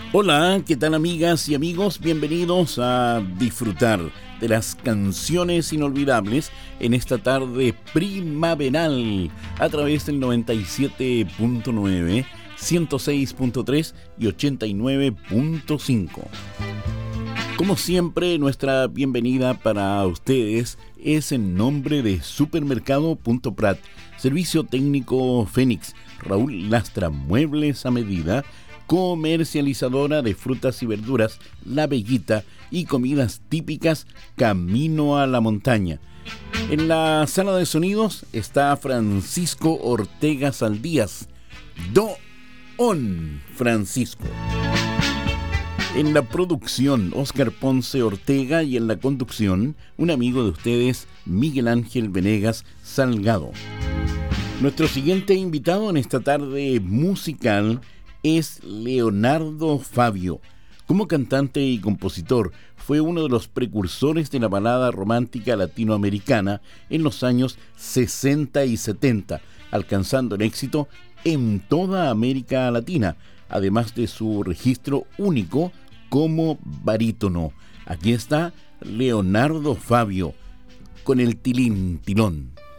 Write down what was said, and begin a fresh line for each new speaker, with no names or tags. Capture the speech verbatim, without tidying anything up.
Hola, ¿qué tal amigas y amigos? Bienvenidos a disfrutar de las canciones inolvidables en esta tarde primaveral a través del noventa y siete punto nueve, ciento seis punto tres y ochenta y nueve punto cinco. Como siempre, nuestra bienvenida para ustedes es en nombre de Supermercado Punto Prat, Servicio Técnico Fénix, Raúl Lastra, Muebles a Medida, comercializadora de frutas y verduras La Bellita y comidas típicas Camino a la Montaña. En la sala de sonidos está Francisco Ortega Saldías. Don Francisco. En la producción, Óscar Ponce Ortega, y en la conducción, un amigo de ustedes, Miguel Ángel Venegas Salgado. Nuestro siguiente invitado en esta tarde musical es Leonardo Fabio. Como cantante y compositor, fue uno de los precursores de la balada romántica latinoamericana en los años sesenta y setenta, alcanzando el éxito en toda América Latina, además de su registro único como barítono. Aquí está Leonardo Fabio con el tilín tilón.